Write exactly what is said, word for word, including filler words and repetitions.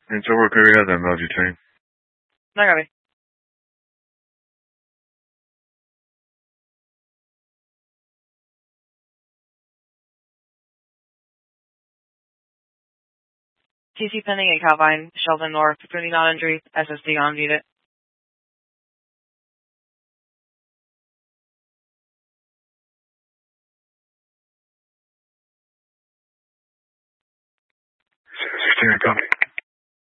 It's over period then, L G T. I got it. T C pending in Calvine, Sheldon North, Fruity non injury, S S D on, need it. sixteen, copy.